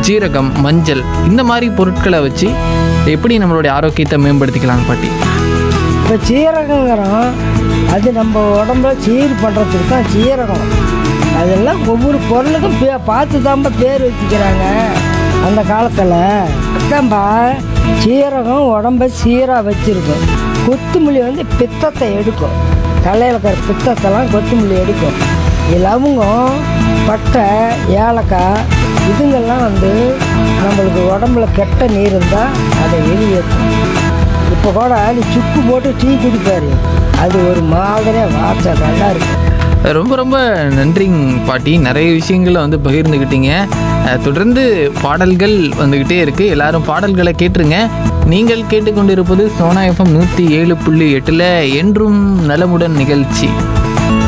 சீரகம், மஞ்சள் இந்த மாதிரி பொருட்களை வச்சு எப்படி நம்மளுடைய ஆரோக்கியத்தை மேம்படுத்திக்கலாம் பாட்டி? இப்போ சீரகங்கிறோம், அது நம்ம உடம்புல சீர் பண்ணுறதுக்கு தான் சீரகம். அதெல்லாம் ஒவ்வொரு பொருளுக்கும் பார்த்து தான்ப்பா பேர் வச்சுக்கிறாங்க அந்த காலத்தில். அதான்பா சீரகம் உடம்பை சீராக வச்சுருக்கும். கொத்தமல்லி வந்து பித்தத்தை எடுக்கும், தலையில் இருக்கிற பித்தத்தெல்லாம் கொத்தமல்லி எடுக்கும். லவங்கம், பட்டை, ஏலக்காய் இதுங்கெல்லாம் வந்து நம்மளுக்கு உடம்புல கெட்ட நீர் இருந்தால் அதை வெளியேற்றும். இப்போ கூட நீ சுக்கு போட்டு டீ குடிப்பாரு, அது ஒரு மாதிரியாக வாசனை நல்லா இருக்கும். ரொம்ப ரொம்ப நன்றிங்க பாட்டி. நிறைய விஷயங்களை வந்து பகிர்ந்துக்கிட்டீங்க. தொடர்ந்து பாடல்கள் வந்துக்கிட்டே இருக்குது. எல்லாரும் பாடல்களை கேட்டுருங்க. நீங்கள் கேட்டுக்கொண்டிருப்பது சோனா FM 107.8 என்றும் நலமுடன் நிகழ்ச்சி.